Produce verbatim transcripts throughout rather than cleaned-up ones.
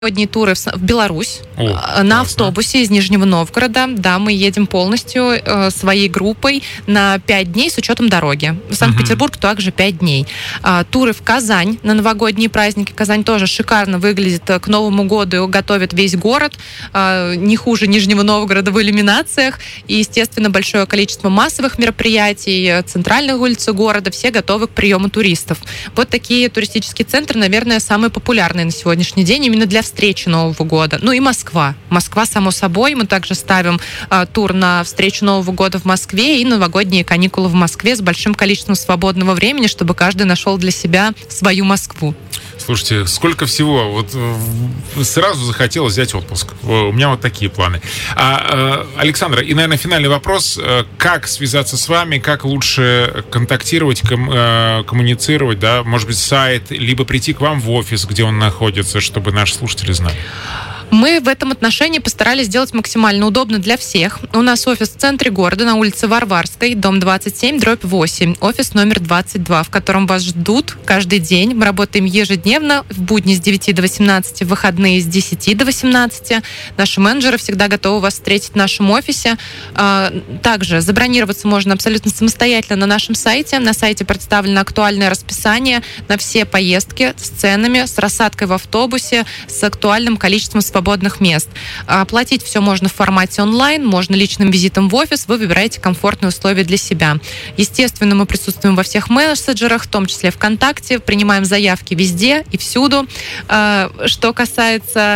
Одни туры в Беларусь. О, на классно. автобусе из Нижнего Новгорода. Да, мы едем полностью э, своей группой на пять дней с учетом дороги. В Санкт-Петербург uh-huh. также пять дней. А, туры в Казань на новогодние праздники. Казань тоже шикарно выглядит. К Новому году готовит весь город. А, не хуже Нижнего Новгорода в иллюминациях. И, естественно, большое количество массовых мероприятий. Центральные улицы города. Все готовы к приему туристов. Вот такие туристические центры, наверное, самые популярные на сегодняшний день именно для встречи Нового года. Ну и Москва. Москва, само собой. Мы также ставим а, тур на встречу Нового года в Москве и новогодние каникулы в Москве с большим количеством свободного времени, чтобы каждый нашел для себя свою Москву. Слушайте, сколько всего. Вот сразу захотелось взять отпуск. У меня вот такие планы. А, Александра, и, наверное, финальный вопрос. Как связаться с вами? Как лучше контактировать, ком- коммуницировать? Да? Может быть, сайт, либо прийти к вам в офис, где он находится, чтобы наши слушатели знали? Мы в этом отношении постарались сделать максимально удобно для всех. У нас офис в центре города, на улице Варварской, дом двадцать семь, дробь восемь, офис номер двадцать два, в котором вас ждут каждый день. Мы работаем ежедневно, в будни с девяти до восемнадцати, в выходные с десяти до восемнадцати. Наши менеджеры всегда готовы вас встретить в нашем офисе. Также забронироваться можно абсолютно самостоятельно на нашем сайте. На сайте представлено актуальное расписание на все поездки с ценами, с рассадкой в автобусе, с актуальным количеством свободных свободных мест. Оплатить все можно в формате онлайн, можно личным визитом в офис, вы выбираете комфортные условия для себя. Естественно, мы присутствуем во всех мессенджерах, в том числе ВКонтакте, принимаем заявки везде и всюду. Что касается...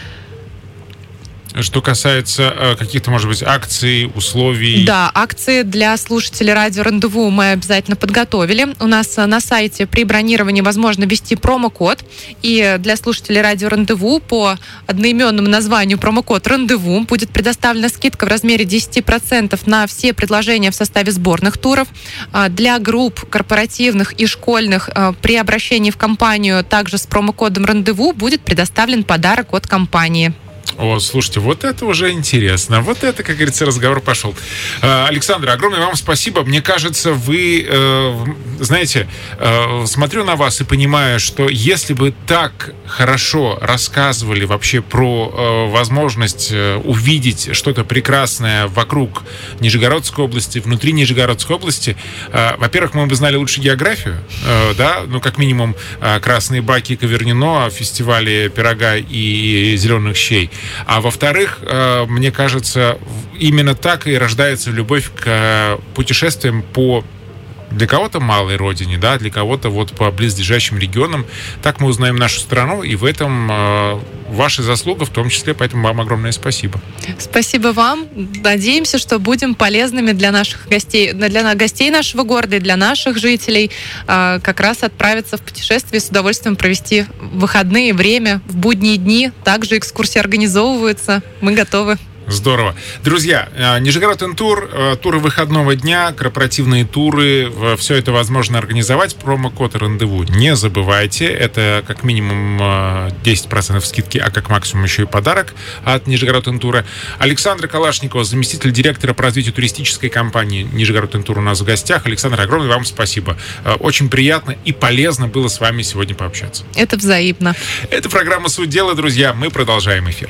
Что касается э, каких-то, может быть, акций, условий. Да, акции для слушателей радио «Рандеву» мы обязательно подготовили. У нас на сайте при бронировании возможно ввести промокод. И для слушателей радио «Рандеву» по одноименному названию промокод «Рандеву» будет предоставлена скидка в размере десять процентов на все предложения в составе сборных туров. Для групп корпоративных и школьных при обращении в компанию также с промокодом «Рандеву» будет предоставлен подарок от компании. О, слушайте, вот это уже интересно. Вот это, как говорится, разговор пошел. Александра, огромное вам спасибо. Мне кажется, вы, э, знаете, э, смотрю на вас и понимаю, что если бы так хорошо рассказывали вообще про э, возможность э, увидеть что-то прекрасное вокруг Нижегородской области, внутри Нижегородской области, э, во-первых, мы бы знали лучше географию, э, да, ну, как минимум, э, красные баки Ковернино, фестивали пирога и зеленых щей. А во-вторых, мне кажется, именно так и рождается любовь к путешествиям по для кого-то малой родине, да, для кого-то вот по близлежащим регионам. Так мы узнаем нашу страну, и в этом э, ваша заслуга в том числе, поэтому вам огромное спасибо. Спасибо вам. Надеемся, что будем полезными для наших гостей, для гостей нашего города и для наших жителей э, как раз отправиться в путешествие, с удовольствием провести выходные, время, в будние дни. Также экскурсии организовываются. Мы готовы. Здорово. Друзья, Нижегород Интур, туры выходного дня, корпоративные туры, все это возможно организовать. Промокод «Рандеву» не забывайте. Это как минимум десять процентов скидки, а как максимум еще и подарок от Нижегород Интура. Александра Калашникова, заместитель директора по развитию туристической компании Нижегород Интур у нас в гостях. Александра, огромное вам спасибо. Очень приятно и полезно было с вами сегодня пообщаться. Это взаимно. Это программа «Суть дела», друзья. Мы продолжаем эфир.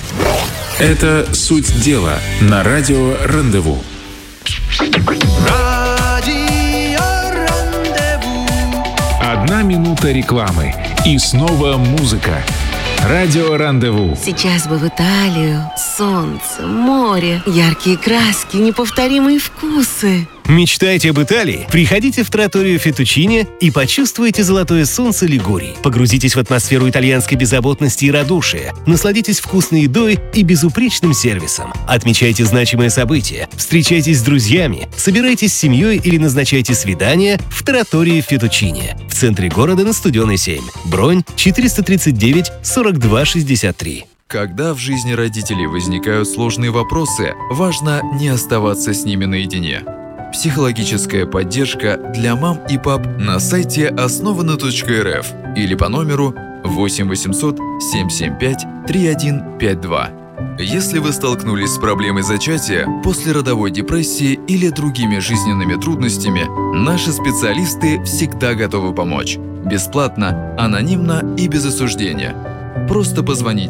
Это «Суть дела» на радио «Рандеву». Одна минута рекламы. И снова музыка. Радио «Рандеву». Сейчас бы в Италию. Солнце, море, яркие краски, неповторимые вкусы. Мечтаете об Италии? Приходите в тратторию Феттучини и почувствуйте золотое солнце Лигурии. Погрузитесь в атмосферу итальянской беззаботности и радушия. Насладитесь вкусной едой и безупречным сервисом. Отмечайте значимые события. Встречайтесь с друзьями. Собирайтесь с семьей или назначайте свидания в траттории Феттучини. В центре города на Студеной семь. Бронь четыреста тридцать девять сорок два шестьдесят три. Когда в жизни родителей возникают сложные вопросы, важно не оставаться с ними наедине. Психологическая поддержка для мам и пап на сайте основано точка эр эф или по номеру восемь восемьсот семь семь пять три один пять два. Если вы столкнулись с проблемой зачатия, послеродовой депрессии или другими жизненными трудностями, наши специалисты всегда готовы помочь. Бесплатно, анонимно и без осуждения. Просто позвоните.